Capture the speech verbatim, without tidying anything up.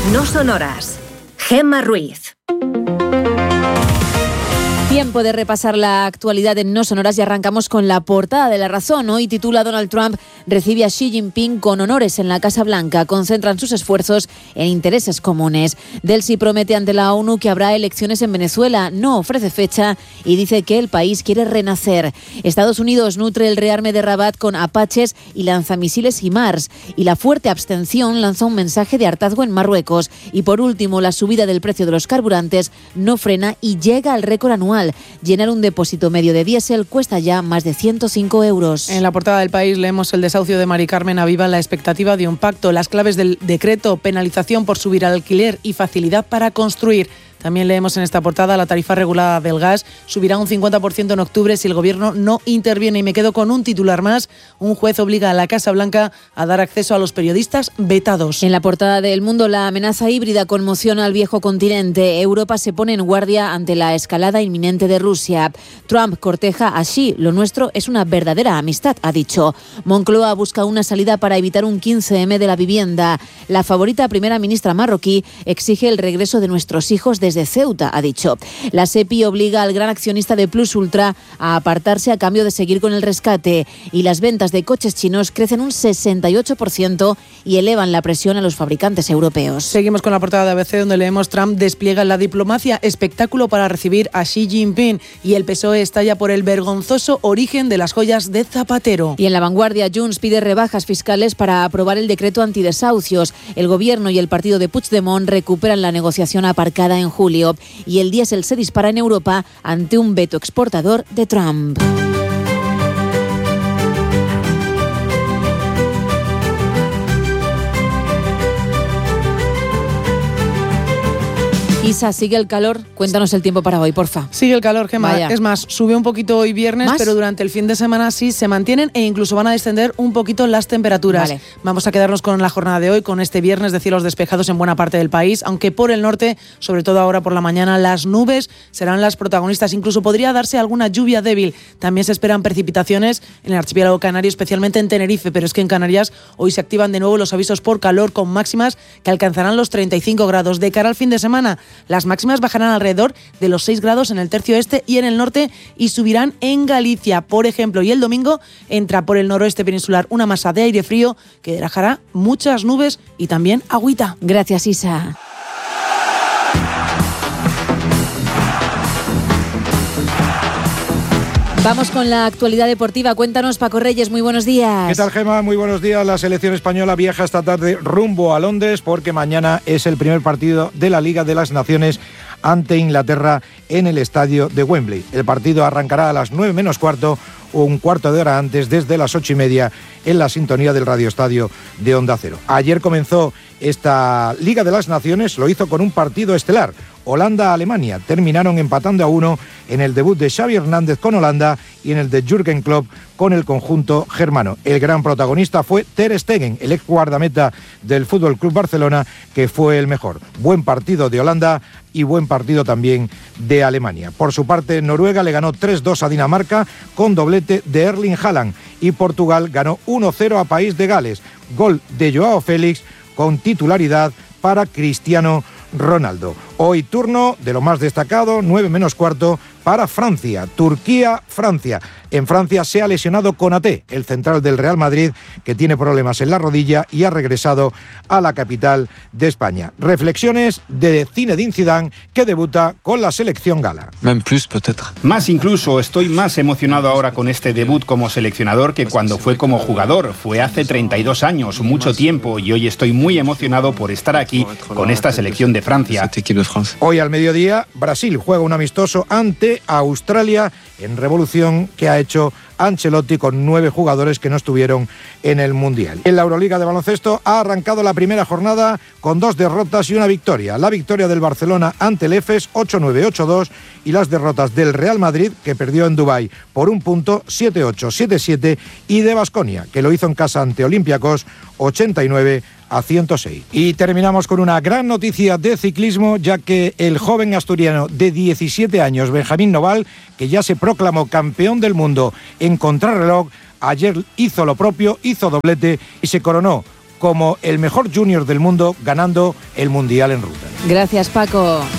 No sonoras. Gemma Ruiz. Tiempo de repasar la actualidad en No Sonoras y arrancamos con la portada de La Razón. Hoy titula Donald Trump recibe a Xi Jinping con honores en la Casa Blanca. Concentran sus esfuerzos en intereses comunes. Delcy promete ante la ONU que habrá elecciones en Venezuela. No ofrece fecha y dice que el país quiere renacer. Estados Unidos nutre el rearme de Rabat con Apaches y lanzamisiles HIMARS. Y la fuerte abstención lanza un mensaje de hartazgo en Marruecos. Y por último, la subida del precio de los carburantes no frena y llega al récord anual. Llenar un depósito medio de diésel cuesta ya más de ciento cinco euros. En la portada del País leemos el desahucio de Mari Carmen aviva la expectativa de un pacto. Las claves del decreto: penalización por subir al alquiler y facilidad para construir. También leemos en esta portada la tarifa regulada del gas subirá un cincuenta por ciento en octubre si el gobierno no interviene. Y me quedo con un titular más. Un juez obliga a la Casa Blanca a dar acceso a los periodistas vetados. En la portada de El Mundo, la amenaza híbrida conmociona al viejo continente. Europa se pone en guardia ante la escalada inminente de Rusia. Trump corteja a Xi. Lo nuestro es una verdadera amistad, ha dicho. Moncloa busca una salida para evitar un quince eme de la vivienda. La favorita primera ministra marroquí exige el regreso de nuestros hijos desde Ceuta, ha dicho. La SEPI obliga al gran accionista de Plus Ultra a apartarse a cambio de seguir con el rescate. Y las ventas de coches chinos crecen un sesenta y ocho por ciento y elevan la presión a los fabricantes europeos. Seguimos con la portada de A B C, donde leemos: Trump despliega la diplomacia, espectáculo para recibir a Xi Jinping, y el P S O E estalla por el vergonzoso origen de las joyas de Zapatero. Y en La Vanguardia, Junts pide rebajas fiscales para aprobar el decreto antidesahucios. El gobierno y el partido de Puigdemont recuperan la negociación aparcada en julio. Y el diésel se dispara en Europa ante un veto exportador de Trump. Isa, ¿sigue el calor? Cuéntanos el tiempo para hoy, porfa. Sigue el calor, Gemma. Vaya. Es más, sube un poquito hoy viernes, ¿más? Pero durante el fin de semana sí se mantienen e incluso van a descender un poquito las temperaturas. Vale. Vamos a quedarnos con la jornada de hoy, con este viernes de cielos despejados en buena parte del país, aunque por el norte, sobre todo ahora por la mañana, las nubes serán las protagonistas. Incluso podría darse alguna lluvia débil. También se esperan precipitaciones en el archipiélago canario, especialmente en Tenerife, pero es que en Canarias hoy se activan de nuevo los avisos por calor con máximas que alcanzarán los treinta y cinco grados. De cara al fin de semana, las máximas bajarán alrededor de los seis grados en el tercio este y en el norte y subirán en Galicia, por ejemplo. Y el domingo entra por el noroeste peninsular una masa de aire frío que dejará muchas nubes y también agüita. Gracias, Isa. Vamos con la actualidad deportiva. Cuéntanos, Paco Reyes, muy buenos días. ¿Qué tal, Gemma? Muy buenos días. La selección española viaja esta tarde rumbo a Londres porque mañana es el primer partido de la Liga de las Naciones ante Inglaterra en el estadio de Wembley. El partido arrancará a las nueve menos cuarto o un cuarto de hora antes, desde las ocho y media, en la sintonía del radioestadio de Onda Cero. Ayer comenzó esta Liga de las Naciones, lo hizo con un partido estelar. Holanda-Alemania terminaron empatando a uno en el debut de Xavi Hernández con Holanda y en el de Jürgen Klopp con el conjunto germano. El gran protagonista fue Ter Stegen, el ex guardameta del F C Barcelona, que fue el mejor. Buen partido de Holanda y buen partido también de Alemania. Por su parte, Noruega le ganó tres dos a Dinamarca con doblete de Erling Haaland y Portugal ganó uno cero a País de Gales. Gol de Joao Félix con titularidad para Cristiano Ronaldo. Hoy turno de lo más destacado, nueve menos cuarto, para Francia, Turquía, Francia. En Francia se ha lesionado Konaté, el central del Real Madrid, que tiene problemas en la rodilla y ha regresado a la capital de España. Reflexiones de Zinedine Zidane, que debuta con la selección gala. Más incluso, estoy más emocionado ahora con este debut como seleccionador que cuando fue como jugador. Fue hace treinta y dos años, mucho tiempo, y hoy estoy muy emocionado por estar aquí con esta selección de Francia. Hoy al mediodía, Brasil juega un amistoso ante Australia en revolución que ha hecho Ancelotti con nueve jugadores que no estuvieron en el Mundial. En la Euroliga de baloncesto ha arrancado la primera jornada con dos derrotas y una victoria. La victoria del Barcelona ante el Efes, ocho nueve, ocho dos, y las derrotas del Real Madrid, que perdió en Dubái por un punto, siete ocho, siete siete, y de Baskonia, que lo hizo en casa ante Olympiacos, ochenta y nueve a ciento seis. Y terminamos con una gran noticia de ciclismo, ya que el joven asturiano de diecisiete años, Benjamín Noval, que ya se proclamó campeón del mundo en contrarreloj, ayer hizo lo propio, hizo doblete y se coronó como el mejor junior del mundo ganando el Mundial en ruta. Gracias, Paco.